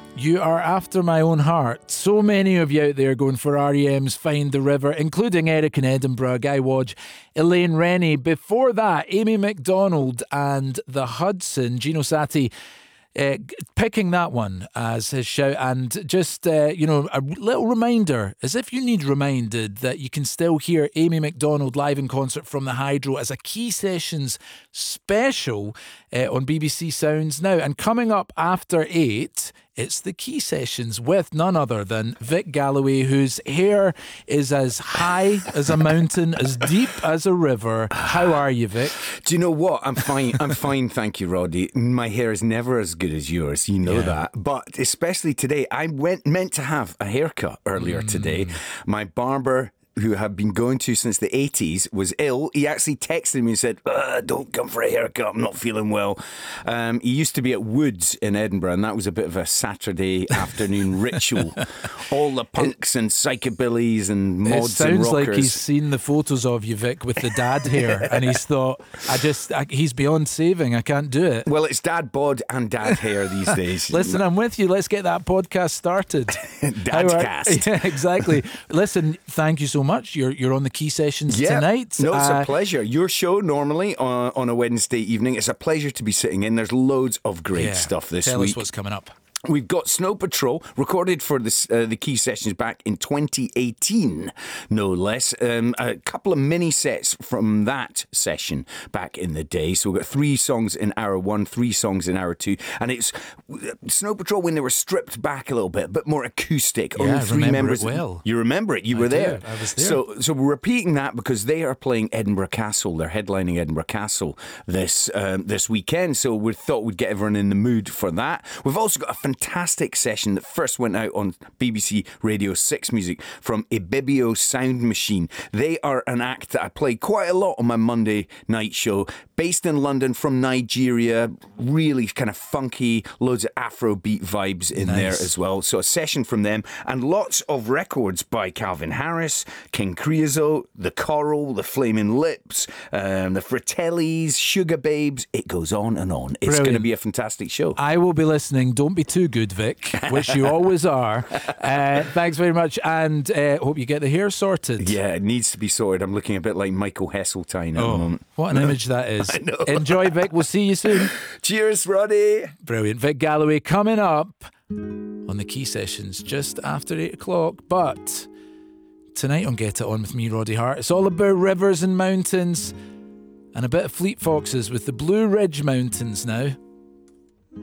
You are after my own heart. So many of you out there going for REM's Find the River, including Eric in Edinburgh, Guy Wadge, Elaine Rennie. Before that, Amy MacDonald and the Hudson, Gino Satti, picking that one as his shout. And just, a little reminder, as if you need reminded, that you can still hear Amy MacDonald live in concert from the Hydro as a Key Sessions special on BBC Sounds now. And coming up after 8, it's the Key Sessions with none other than Vic Galloway, whose hair is as high as a mountain, as deep as a river. How are you, Vic? Do you know what? I'm fine. I'm fine, thank you, Roddy. My hair is never as good as yours, you know that. But especially today, I meant to have a haircut earlier today. My barber, who I've been going to since the 80s, was ill. He actually texted me and said, don't come for a haircut, I'm not feeling well. He used to be at Woods in Edinburgh, and that was a bit of a Saturday afternoon ritual. All the punks and psychobillies and mods and rockers. It sounds like he's seen the photos of you, Vic, with the dad hair, and he's thought, he's beyond saving, I can't do it. Well, it's dad bod and dad hair these days. Listen, I'm with you. Let's get that podcast started. Dadcast. Yeah, exactly. Listen, thank you so much. You're on the Key Sessions tonight. No, it's a pleasure. Your show normally on a Wednesday evening. It's a pleasure to be sitting in. There's loads of great stuff this week. Tell us what's coming up. We've got Snow Patrol, recorded for the Key Sessions back in 2018, no less. A couple of mini sets from that session back in the day. So we've got 3 songs in hour 1, 3 songs in hour 2. And it's Snow Patrol when they were stripped back a little bit, but more acoustic. Yeah, only 3 members. It well. You remember it? You were there. I was there. So we're repeating that because they are playing Edinburgh Castle. They're headlining Edinburgh Castle this weekend. So we thought we'd get everyone in the mood for that. We've also got a fantastic session that first went out on BBC Radio 6 Music from Ibibio Sound Machine. They are an act that I play quite a lot on my Monday night show, based in London, from Nigeria, really kind of funky, loads of Afrobeat vibes in there as well. So a session from them, and lots of records by Calvin Harris, King Creosote, The Coral, The Flaming Lips, the Fratellis, Sugar Babes. It goes on and on. It's going to be a fantastic show. I will be listening. Don't be too good, Vic, which you always are. Thanks very much, and hope you get the hair sorted. Yeah, it needs to be sorted. I'm looking a bit like Michael Heseltine at the moment. What an image that is. I know. Enjoy, Vic. We'll see you soon. Cheers, Roddy. Brilliant. Vic Galloway coming up on the Key Sessions just after 8 o'clock. But tonight on Get It On with me, Roddy Hart, it's all about rivers and mountains and a bit of Fleet Foxes with the Blue Ridge Mountains now.